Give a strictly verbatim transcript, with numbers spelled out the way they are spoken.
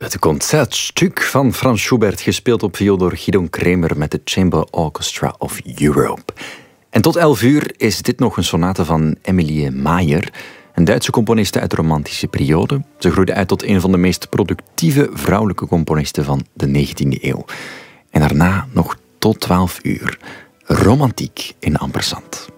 Het concertstuk van Franz Schubert, gespeeld op viool door Gidon Kremer met de Chamber Orchestra of Europe. En tot elf uur is dit nog een sonate van Emilie Mayer, een Duitse componiste uit de romantische periode. Ze groeide uit tot een van de meest productieve vrouwelijke componisten van de negentiende eeuw. En daarna nog tot twaalf uur romantiek in Ampersand.